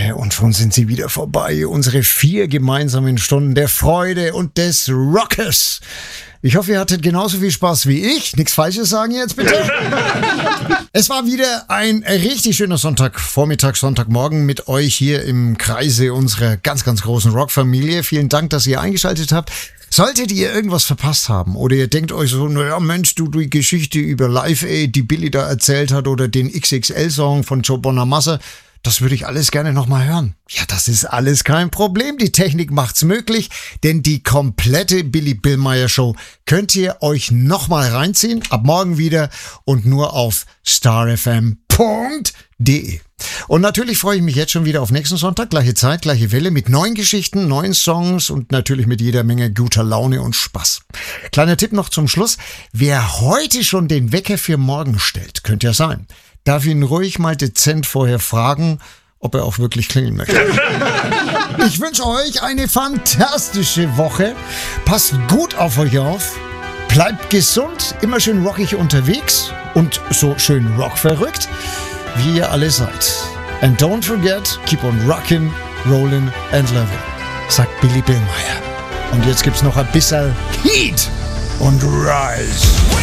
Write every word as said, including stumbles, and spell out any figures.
Und schon sind sie wieder vorbei. Unsere vier gemeinsamen Stunden der Freude und des Rockes. Ich hoffe, ihr hattet genauso viel Spaß wie ich. Nichts Falsches sagen jetzt bitte. Es war wieder ein richtig schöner Sonntagvormittag, Sonntagmorgen mit euch hier im Kreise unserer ganz, ganz großen Rockfamilie. Vielen Dank, dass ihr eingeschaltet habt. Solltet ihr irgendwas verpasst haben oder ihr denkt euch so, naja Mensch, du die Geschichte über Live Aid, die Billy da erzählt hat oder den X X L-Song von Joe Bonamassa, das würde ich alles gerne nochmal hören. Ja, das ist alles kein Problem. Die Technik macht's möglich, denn die komplette Billy Billmeyer Show könnt ihr euch nochmal reinziehen. Ab morgen wieder und nur auf star f m punkt d e. Und natürlich freue ich mich jetzt schon wieder auf nächsten Sonntag. Gleiche Zeit, gleiche Welle mit neuen Geschichten, neuen Songs und natürlich mit jeder Menge guter Laune und Spaß. Kleiner Tipp noch zum Schluss. Wer heute schon den Wecker für morgen stellt, könnte ja sein, darf ihn ruhig mal dezent vorher fragen, ob er auch wirklich klingeln möchte. Ich wünsche euch eine fantastische Woche. Passt gut auf euch auf. Bleibt gesund, immer schön rockig unterwegs und so schön rockverrückt, wie ihr alle seid. And don't forget, keep on rockin', rollin' and lovin', sagt Billy Billmeyer. Und jetzt gibt's noch ein bisschen Heat und Rise.